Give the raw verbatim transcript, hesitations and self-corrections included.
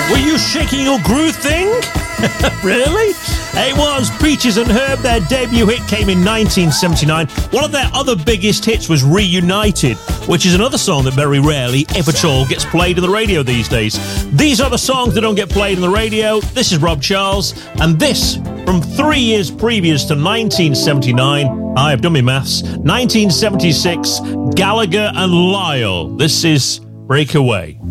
Were you shaking your groove thing? Really? It was Peaches and Herb. Their debut hit came in nineteen seventy-nine. One of their other biggest hits was Reunited, which is another song that very rarely, if at all, gets played on the radio these days. These are the songs that don't get played on the radio. This is Rob Charles, and this from three years previous to nineteen seventy-nine. I have done my maths. nineteen seventy-six, Gallagher and Lyle. This is Breakaway.